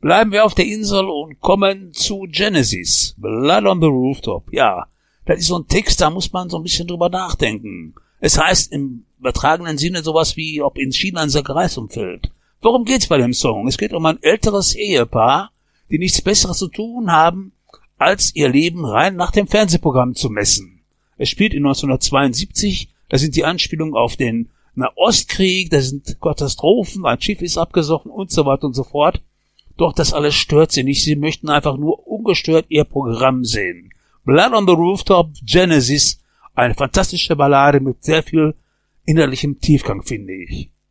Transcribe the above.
Bleiben wir auf der Insel und kommen zu Genesis. Blood on the Rooftop. Ja, das ist so ein Text, da muss man so ein bisschen drüber nachdenken. Es heißt im übertragenen Sinne sowas wie, ob in China ein Sack Reis umfällt. Worum geht's bei dem Song? Es geht um ein älteres Ehepaar, die nichts Besseres zu tun haben, als ihr Leben rein nach dem Fernsehprogramm zu messen. Es spielt in 1972, da sind die Anspielungen auf den Nahostkrieg, da sind Katastrophen, ein Schiff ist abgesoffen und so weiter und so fort. Doch das alles stört sie nicht, sie möchten einfach nur ungestört ihr Programm sehen. Blood on the Rooftop, Genesis, eine fantastische Ballade mit sehr viel innerlichem Tiefgang, finde ich.